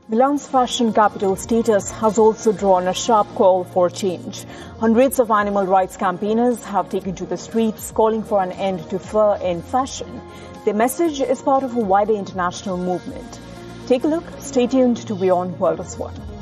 Milan's fashion capital status has also drawn a sharp call for change. Hundreds of animal rights campaigners have taken to the streets calling for an end to fur in fashion. Their message is part of a wider international movement. Take a look. Stay tuned to Beyond World of Sport.